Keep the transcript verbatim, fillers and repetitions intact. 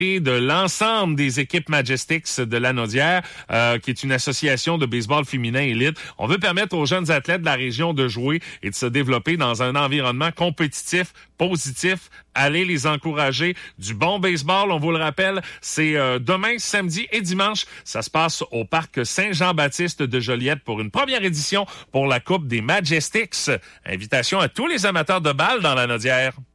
de l'ensemble des équipes Majestics de Lanaudière, euh, qui est une association de baseball féminin élite. On veut permettre aux jeunes athlètes de la région de jouer et de se développer dans un environnement compétitif, positif. Allez les encourager. Du bon baseball, on vous le rappelle, c'est euh, demain, samedi et dimanche. Ça se passe au parc Saint-Jean-Baptiste de Joliette pour une première édition pour la Coupe des Majestics. Invitation à tous les amateurs de balles dans Lanaudière.